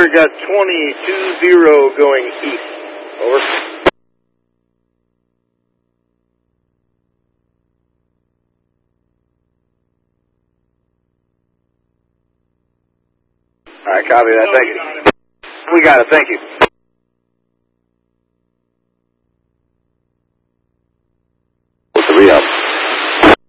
got 22-0 going east. Over. All right, copy that. Thank you. We got it. Thank you.